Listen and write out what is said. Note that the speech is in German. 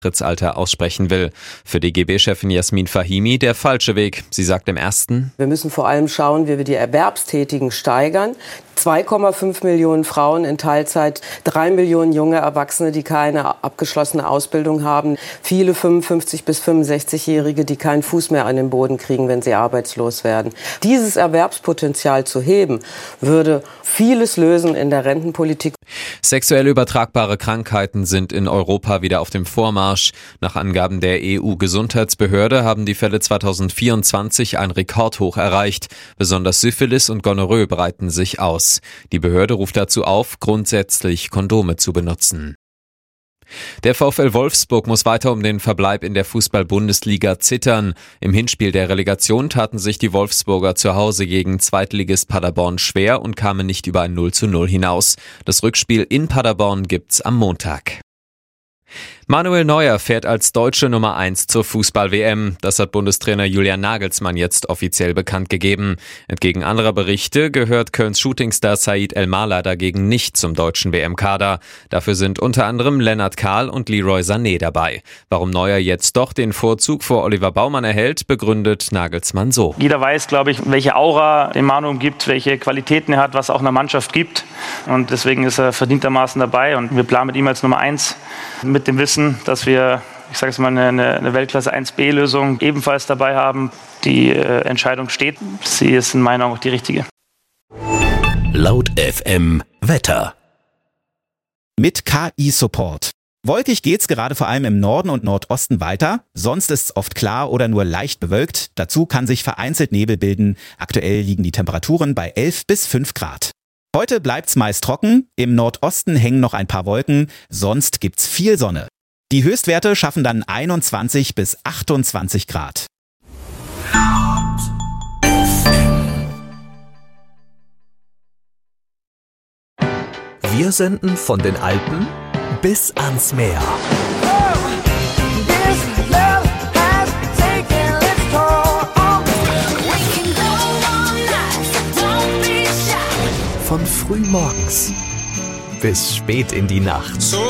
Eintrittsalter aussprechen will. Für DGB-Chefin Jasmin Fahimi der falsche Weg. Sie sagt im ersten: Wir müssen vor allem schauen, wie wir die Erwerbstätigen steigern. 2,5 Millionen Frauen in Teilzeit, 3 Millionen junge Erwachsene, die keine abgeschlossene Ausbildung haben, viele 55- bis 65-Jährige, die keinen Fuß mehr an den Boden kriegen, wenn sie arbeitslos werden. Dieses Erwerbspotenzial zu heben, würde vieles lösen in der Rentenpolitik. Sexuell übertragbare Krankheiten sind in Europa wieder auf dem Vormarsch. Nach Angaben der EU-Gesundheitsbehörde haben die Fälle 2024 ein Rekordhoch erreicht. Besonders Syphilis und Gonorrhoe breiten sich aus. Die Behörde ruft dazu auf, grundsätzlich Kondome zu benutzen. Der VfL Wolfsburg muss weiter um den Verbleib in der Fußball-Bundesliga zittern. Im Hinspiel der Relegation taten sich die Wolfsburger zu Hause gegen Zweitligist Paderborn schwer und kamen nicht über ein 0:0 hinaus. Das Rückspiel in Paderborn gibt's am Montag. Manuel Neuer fährt als deutsche Nummer 1 zur Fußball-WM. Das hat Bundestrainer Julian Nagelsmann jetzt offiziell bekannt gegeben. Entgegen anderer Berichte gehört Kölns Shootingstar Said El-Mala dagegen nicht zum deutschen WM-Kader. Dafür sind unter anderem Lennart Kahl und Leroy Sané dabei. Warum Neuer jetzt doch den Vorzug vor Oliver Baumann erhält, begründet Nagelsmann so: Jeder weiß, glaube ich, welche Aura dem Manu gibt, welche Qualitäten er hat, was auch einer Mannschaft gibt. Und deswegen ist er verdientermaßen dabei. Und wir planen mit ihm als Nummer 1 mit dem Wissen, dass wir, ich sage es mal, eine Weltklasse 1B-Lösung ebenfalls dabei haben. Die Entscheidung steht. Sie ist in meinen Augen auch die richtige. Laut FM Wetter. Mit KI-Support. Wolkig geht's gerade vor allem im Norden und Nordosten weiter. Sonst ist's oft klar oder nur leicht bewölkt. Dazu kann sich vereinzelt Nebel bilden. Aktuell liegen die Temperaturen bei 11 bis 5 Grad. Heute bleibt's meist trocken. Im Nordosten hängen noch ein paar Wolken. Sonst gibt's viel Sonne. Die Höchstwerte schaffen dann 21 bis 28 Grad. Wir senden von den Alpen bis ans Meer. Von früh morgens bis spät in die Nacht.